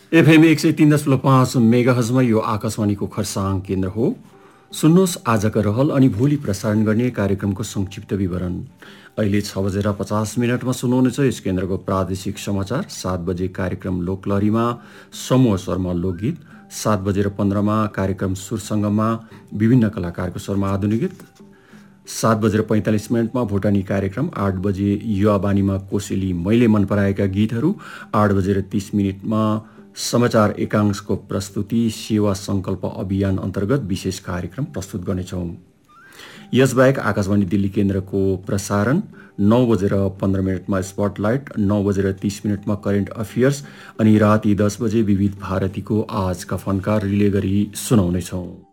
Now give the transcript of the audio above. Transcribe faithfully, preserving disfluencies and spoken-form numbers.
FM एक सय तीन दशमलव पाँच मेगाहजमा यो आकाशवाणीको खरसाङ केन्द्र हो। सुन्नुहोस् आजका रहल अनि भोलि प्रसारण गर्ने कार्यक्रमको संक्षिप्त विवरण। अहिले छ बजेर पचास मिनटमा सुन्नुहुनेछ यस केन्द्रको प्रादेशिक समाचार। सात बजे कार्यक्रम लोकलहरीमा समूह स्वरमा लोकगीत, सात बजेर पन्ध्रमा कार्यक्रम सुरसङ्गममा विभिन्न कलाकारको स्वरमा आधुनिक गीत, सात बजेर पैँतालिस मिनटमा भोटानी कार्यक्रम, आठ बजे युवावाणीमा कोसेली मैले मन पराएका गीतहरू, आठ बजेर तीस मिनटमा समाचार एकांशको प्रस्तुति सेवा सङ्कल्प अभियान अन्तर्गत विशेष कार्यक्रम प्रस्तुत गर्नेछौँ। यसबाहेक आकाशवाणी दिल्ली केन्द्रको प्रसारण नौ बजेर पन्ध्र मिनटमा स्पटलाइट, नौ बजेर तीस मिनटमा करेन्ट अफेयर्स अनि राति दस बजे विविध भारतीको आजका फनकार रिले गरी सुनाउनेछौँ।